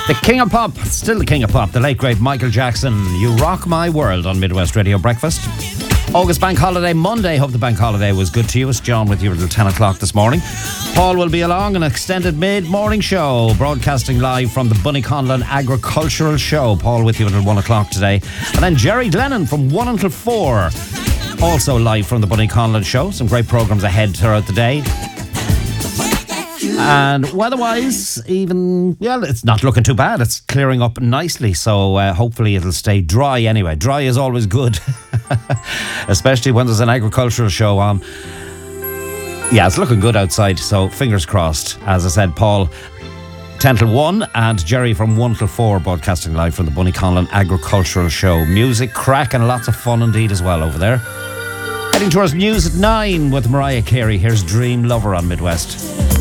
The King of Pop, still the King of Pop, the late great Michael Jackson. You rock my world on Midwest Radio Breakfast. August Bank Holiday Monday. Hope the bank holiday was good to you. It's John with you until 10 o'clock this morning. Paul will be along, an extended mid-morning show, broadcasting live from the Bunnyconlon Agricultural Show. Paul with you until 1 o'clock today. And then Jerry Glennon from 1 until 4. Also live from the Bunnyconlon Show. Some great programmes ahead throughout the day. And weather-wise, it's not looking too bad. It's clearing up nicely, so hopefully it'll stay dry anyway. Dry is always good, especially when there's an agricultural show on. Yeah, it's looking good outside, so fingers crossed. As I said, Paul, 10 till 1, and Jerry from 1 till 4, broadcasting live from the Bunnyconlon Agricultural Show. Music, crack, and lots of fun indeed as well over there. Heading towards news at 9 with Mariah Carey. Here's Dream Lover on Midwest.